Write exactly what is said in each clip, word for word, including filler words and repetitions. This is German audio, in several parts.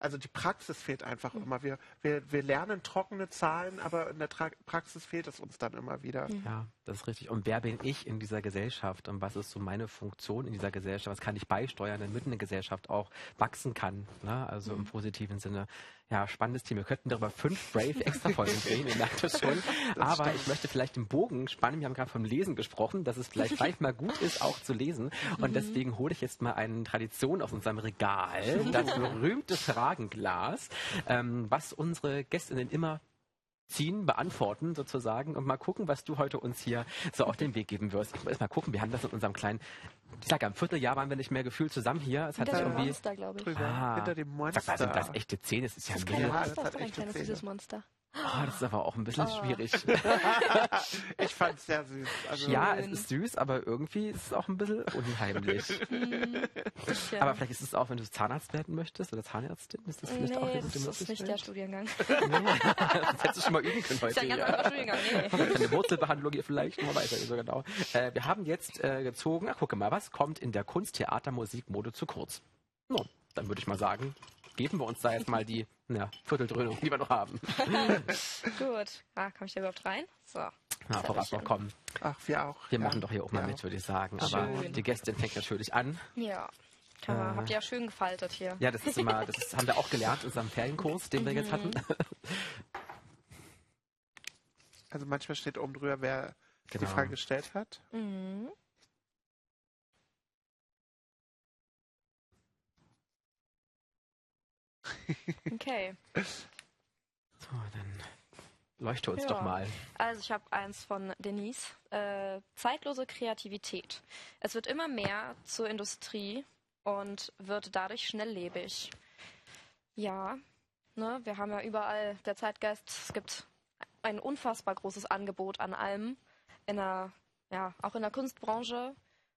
also die Praxis fehlt einfach mhm. immer. Wir, wir, wir lernen trockene Zahlen, aber in der Tra- Praxis fehlt es uns dann immer wieder. Mhm. Ja, das ist richtig. Und wer bin ich in dieser Gesellschaft und was ist so meine Funktion in dieser Gesellschaft? Was kann ich beisteuern, damit eine Gesellschaft auch wachsen kann? Ne? Also mhm. im positiven Sinne. Ja, spannendes Thema. Wir könnten darüber fünf Brave extra Folgen drehen, ihr merkt das schon. Das aber stimmt. Ich möchte vielleicht den Bogen spannen. Wir haben gerade vom Lesen gesprochen, dass es vielleicht manchmal gut ist, auch zu lesen. Und mhm. deswegen hole ich jetzt mal eine Tradition aus unserem Regal, das berühmte Fragenglas, ähm, was unsere Gästinnen immer ziehen, beantworten sozusagen und mal gucken, was du heute uns hier so auf den Weg geben wirst. Ich muss erst mal gucken, wir haben das in unserem kleinen, ich sag ja, im Vierteljahr waren wir nicht mehr gefühlt zusammen hier. Es hat hinter sich irgendwie Monster, glaube ich. Drüber, ah, hinter dem Monster. Sag mal, sind das echte Zähne? Das ist ja das ist ein kein Ja, Monster, das das hat ist ein echte kleines Zähne. süßes Monster. Oh, das ist aber auch ein bisschen Oh. schwierig. Ich fand es sehr süß. Also Ja, es ist süß, aber irgendwie ist es auch ein bisschen unheimlich. Mhm. Ja. Aber vielleicht ist es auch, wenn du Zahnarzt werden möchtest oder Zahnärztin, ist das vielleicht auch Nee, eine gute das ist nicht der Möglichkeit? Studiengang. Nee, das hättest du schon mal üben können Das ist heute. ja ein ganz Ja. anderer Studiengang, nee. Eine Wurzelbehandlung hier vielleicht, mal weiter, so genau. Äh, wir haben jetzt äh, gezogen, ach gucke mal, was kommt in der Kunst, Theater, Musik, Mode zu kurz? No, dann würde ich mal sagen, geben wir uns da jetzt mal die ja, Vierteldröhnung, die wir noch haben. Gut. Ah, komme ich da überhaupt rein? So. Na, voraus noch kommen. Ach, wir auch. Wir ja. machen doch hier auch mal Ja. mit, würde ich sagen. Aber Schön. die Gästin fängt natürlich an. Ja. Kann man, Äh. habt ihr ja schön gefaltet hier. Ja, das ist immer, das ist, haben wir auch gelernt in unserem Ferienkurs, den wir jetzt hatten. Also manchmal steht oben drüber, wer Genau. die Frage gestellt hat. Mhm. Okay. So, dann leuchte uns Ja. doch mal. Also ich habe eins von Denise. Äh, zeitlose Kreativität. Es wird immer mehr zur Industrie und wird dadurch schnelllebig. Ja, ne, wir haben ja überall der Zeitgeist. Es gibt ein unfassbar großes Angebot an allem. In der, ja, auch in der Kunstbranche.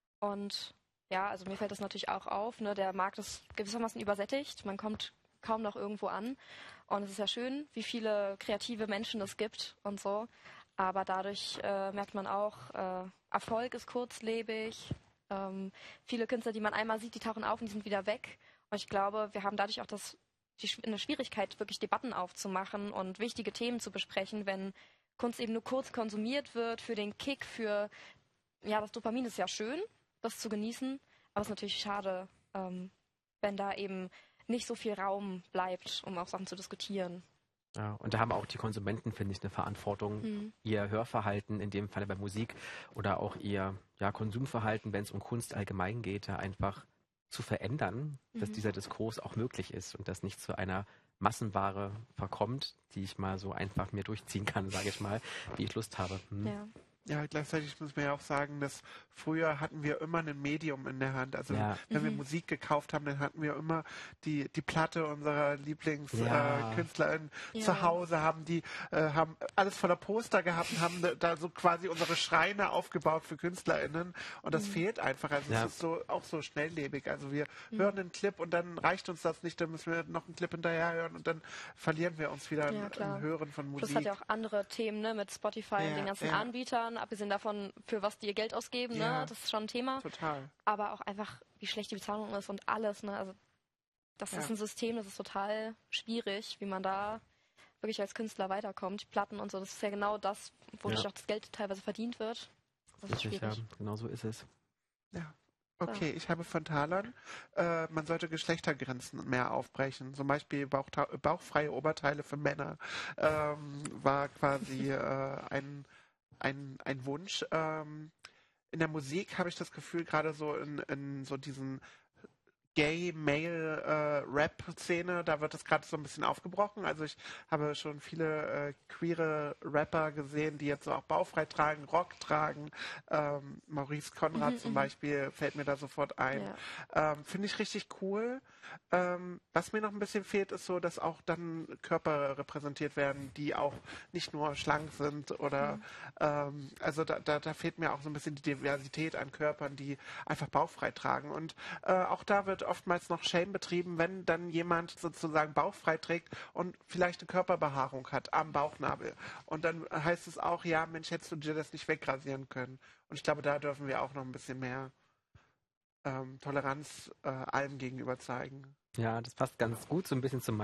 Und ja, also mir fällt das natürlich auch auf. Ne, der Markt ist gewissermaßen übersättigt. Man kommt kaum noch irgendwo an. Und es ist ja schön, wie viele kreative Menschen es gibt und so. Aber dadurch äh, merkt man auch, äh, Erfolg ist kurzlebig. Ähm, viele Künstler, die man einmal sieht, die tauchen auf und die sind wieder weg. Und ich glaube, wir haben dadurch auch das, die, eine Schwierigkeit, wirklich Debatten aufzumachen und wichtige Themen zu besprechen, wenn Kunst eben nur kurz konsumiert wird für den Kick, für, ja, das Dopamin ist ja schön, das zu genießen. Aber es ist natürlich schade, ähm, wenn da eben nicht so viel Raum bleibt, um auch Sachen zu diskutieren. Ja, und da haben auch die Konsumenten, finde ich, eine Verantwortung, Mhm. ihr Hörverhalten, in dem Falle bei Musik, oder auch ihr ja, Konsumverhalten, wenn es um Kunst allgemein geht, da einfach zu verändern, mhm. dass dieser Diskurs auch möglich ist und das nicht zu einer Massenware verkommt, die ich mal so einfach mir durchziehen kann, sage ich mal, wie ich Lust habe. Hm. Ja. Ja, gleichzeitig muss man ja auch sagen, dass früher hatten wir immer ein Medium in der Hand. Also Ja. wenn wir Mhm. Musik gekauft haben, dann hatten wir immer die, die Platte unserer Lieblingskünstlerin Ja. äh, Künstlerin Ja. zu Hause, haben die äh, haben alles voller Poster gehabt und haben da- da so quasi unsere Schreine aufgebaut für KünstlerInnen. Und das Mhm. fehlt einfach. Also Ja. es ist so auch so schnelllebig. Also wir hören einen Clip und dann reicht uns das nicht, dann müssen wir noch einen Clip hinterher hören und dann verlieren wir uns wieder Ja, im, klar. im Hören von Musik. Das hat ja auch andere Themen, ne, mit Spotify Ja, und den ganzen ja. Anbietern, abgesehen davon, für was die ihr Geld ausgeben, Ja. ne, das ist schon ein Thema. Total. Aber auch einfach, wie schlecht die Bezahlung ist und alles, ne, also das Ja. ist ein System, das ist total schwierig, wie man da wirklich als Künstler weiterkommt. Die Platten und so, das ist ja genau das, wodurch Ja. auch das Geld teilweise verdient wird. Das ist Richtig, ja, schwierig. genau so ist es. Ja. Okay, ich habe von Talon, äh, man sollte Geschlechtergrenzen mehr aufbrechen. Zum Beispiel Bauchta bauchfreie Oberteile für Männer ähm, war quasi äh, ein, ein, ein Wunsch. Ähm, in der Musik habe ich das Gefühl, gerade so in, in so diesen Gay-Male-Rap-Szene, da wird das gerade so ein bisschen aufgebrochen. Also ich habe schon viele äh, queere Rapper gesehen, die jetzt so auch bauchfrei tragen, Rock tragen. Ähm, Maurice Conrad Mhm, zum mhm. Beispiel fällt mir da sofort ein. Ja. Ähm, Finde ich richtig cool. Ähm, was mir noch ein bisschen fehlt, ist so, dass auch dann Körper repräsentiert werden, die auch nicht nur schlank sind oder Mhm. ähm, also da, da, da fehlt mir auch so ein bisschen die Diversität an Körpern, die einfach bauchfrei tragen. Und äh, auch da wird oftmals noch Shame betrieben, wenn dann jemand sozusagen bauchfrei trägt und vielleicht eine Körperbehaarung hat am Bauchnabel. Und dann heißt es auch, ja, Mensch, hättest du dir das nicht wegrasieren können. Und ich glaube, da dürfen wir auch noch ein bisschen mehr ähm, Toleranz äh, allem gegenüber zeigen. Ja, das passt ganz gut so ein bisschen zu